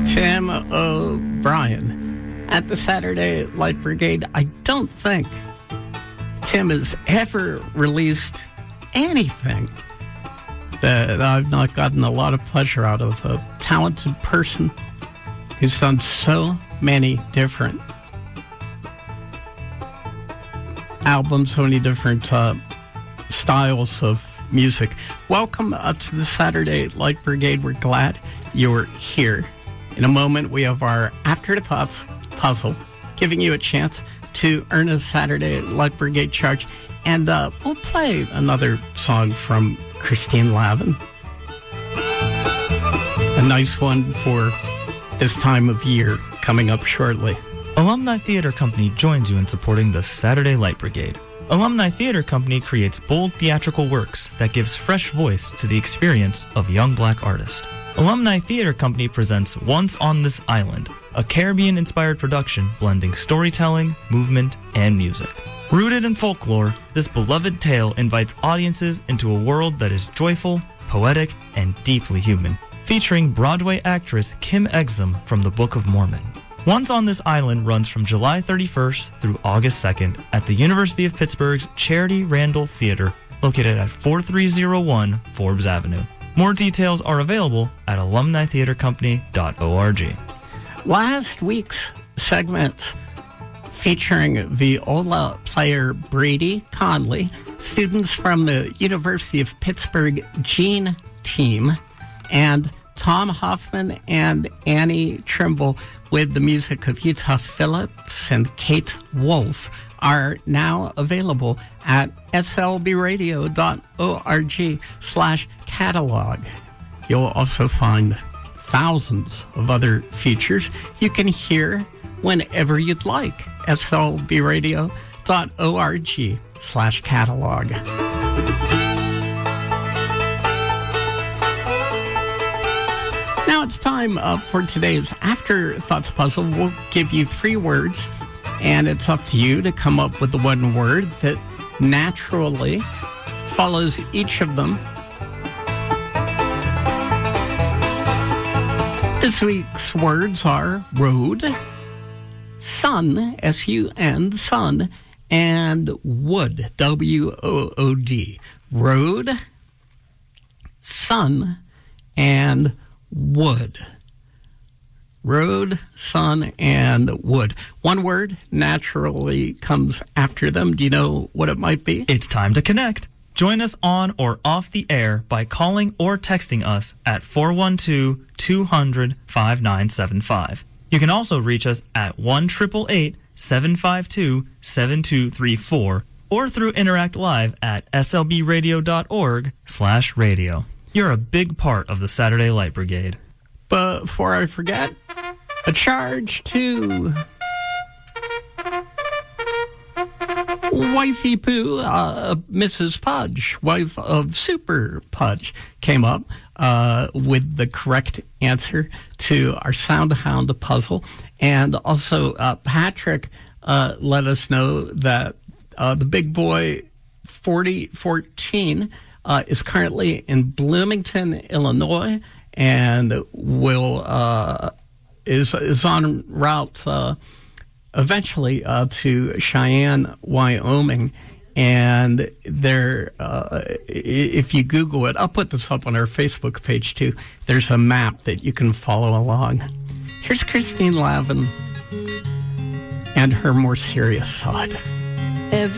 Tim O'Brien at the Saturday Light Brigade. I don't think Tim has ever released anything that I've not gotten a lot of pleasure out of. A talented person who's done so many different albums, so many different styles of music. Welcome to the Saturday Light Brigade. We're glad you're here. In a moment, we have our After the Thoughts puzzle, giving you a chance to earn a Saturday Light Brigade charge. And we'll play another song from Christine Lavin. A nice one for this time of year coming up shortly. Alumni Theater Company joins you in supporting the Saturday Light Brigade. Alumni Theater Company creates bold theatrical works that gives fresh voice to the experience of young black artists. Alumni Theater Company presents Once on This Island, a Caribbean-inspired production blending storytelling, movement, and music. Rooted in folklore, this beloved tale invites audiences into a world that is joyful, poetic, and deeply human, featuring Broadway actress Kim Exum from the Book of Mormon. Once on This Island runs from July 31st through August 2nd at the University of Pittsburgh's Charity Randall Theater, located at 4301 Forbes Avenue. More details are available at alumnitheatercompany.org. Last week's segment featuring viola player Brady Conley, students from the University of Pittsburgh Gene Team, and Tom Hoffman and Annie Trimble with the music of Utah Phillips and Kate Wolf are now available at slbradio.org/catalog. You'll also find thousands of other features you can hear whenever you'd like. slbradio.org/catalog. Now it's time for today's After Thoughts puzzle. We'll give you 3 words, and it's up to you to come up with the one word that naturally follows each of them. This week's words are road, sun, S-U-N, sun, and wood, W-O-O-D. Road, sun, and wood. Road, sun, and wood. One word naturally comes after them. Do you know what it might be? It's time to connect. Join us on or off the air by calling or texting us at 412-200-5975. You can also reach us at 1-888-752-7234 or through Interact Live at slbradio.org/radio. You're a big part of the Saturday Light Brigade. Before I forget, a charge to Wifey Pooh, Mrs. Pudge, wife of Super Pudge, came up with the correct answer to our Sound Hound puzzle. And also, Patrick let us know that the big boy 4014 is currently in Bloomington, Illinois, and is en route eventually to Cheyenne, Wyoming. And there, if you Google it, I'll put this up on our Facebook page too. There's a map that you can follow along. Here's Christine Lavin and her more serious side.